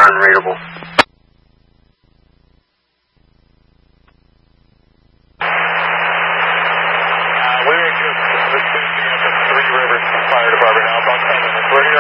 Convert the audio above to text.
unreadable. We were just listening to the Three Rivers Fire Department now. Bucktown, where